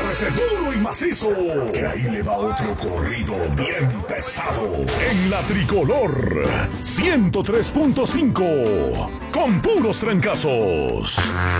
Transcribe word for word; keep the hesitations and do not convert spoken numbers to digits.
Agárrese duro y macizo, que ahí le va otro corrido bien pesado. En la tricolor, ciento tres punto cinco, con puros trancazos.